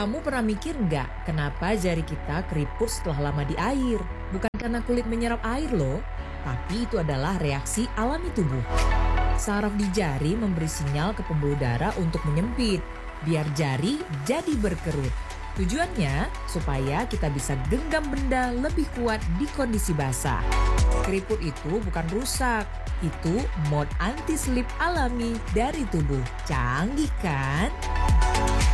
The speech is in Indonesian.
Kamu pernah mikir nggak kenapa jari kita keriput setelah lama di air? Bukan karena kulit menyerap air loh, tapi itu adalah reaksi alami tubuh. Saraf di jari memberi sinyal ke pembuluh darah untuk menyempit, biar jari jadi berkerut. Tujuannya supaya kita bisa genggam benda lebih kuat di kondisi basah. Keriput itu bukan rusak, itu mode anti-slip alami dari tubuh. Canggih kan?